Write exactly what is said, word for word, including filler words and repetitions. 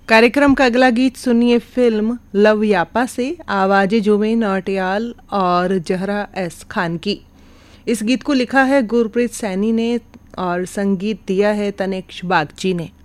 कार्यक्रम का अगला गीत सुनिए फिल्म लव यापा से, आवाज़ें जुबेन नौटियाल और जहरा एस खान की। इस गीत को लिखा है गुरप्रीत सैनी ने और संगीत दिया है तनिष्क बागची ने।